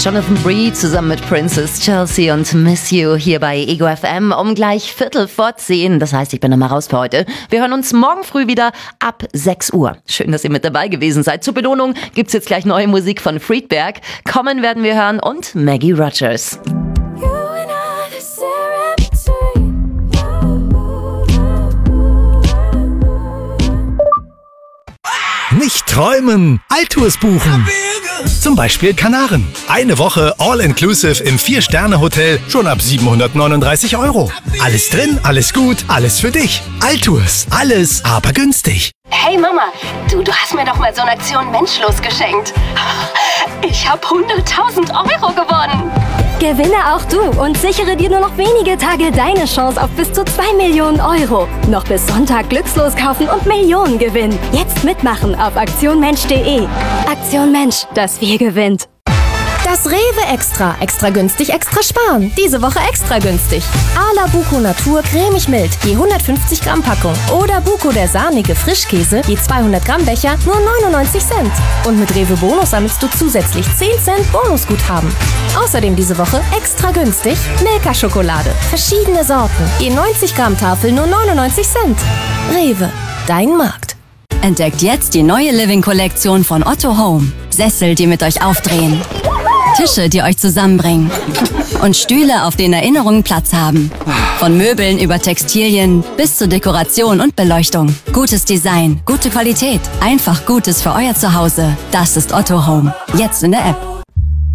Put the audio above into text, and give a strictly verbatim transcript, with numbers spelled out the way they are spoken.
Jonathan Bree zusammen mit Princess Chelsea und Miss You hier bei Ego F M um gleich Viertel vor zehn. Das heißt, ich bin nochmal raus für heute. Wir hören uns morgen früh wieder ab sechs Uhr. Schön, dass ihr mit dabei gewesen seid. Zur Belohnung gibt's jetzt gleich neue Musik von Friedberg. Kommen werden wir hören und Maggie Rogers. Nicht träumen, Altours buchen. Zum Beispiel Kanaren. Eine Woche All-Inclusive im Vier-Sterne-Hotel schon ab siebenhundertneununddreißig Euro. Alles drin, alles gut, alles für dich. Altours, alles aber günstig. Hey Mama, du, du hast mir doch mal so eine Aktion Menschlos geschenkt. Ich habe hunderttausend Euro gewonnen. Gewinne auch du und sichere dir nur noch wenige Tage deine Chance auf bis zu zwei Millionen Euro. Noch bis Sonntag glückslos kaufen und Millionen gewinnen. Jetzt mitmachen auf aktion mensch punkt de. Aktion Mensch, das Wir gewinnt. Das Rewe Extra. Extra günstig, extra sparen. Diese Woche extra günstig. Ala Buko Natur cremig mild, je hundertfünfzig Gramm Packung. Oder Buko der sahnige Frischkäse, je zweihundert Gramm Becher, nur neunundneunzig Cent. Und mit Rewe Bonus sammelst du zusätzlich zehn Cent Bonusguthaben. Außerdem diese Woche extra günstig Milka Schokolade. Verschiedene Sorten, je neunzig Gramm Tafel, nur neunundneunzig Cent. Rewe, dein Markt. Entdeckt jetzt die neue Living-Kollektion von Otto Home. Sessel, die mit euch aufdrehen. Tische, die euch zusammenbringen. Und Stühle, auf denen Erinnerungen Platz haben. Von Möbeln über Textilien bis zur Dekoration und Beleuchtung. Gutes Design, gute Qualität. Einfach Gutes für euer Zuhause. Das ist Otto Home. Jetzt in der App.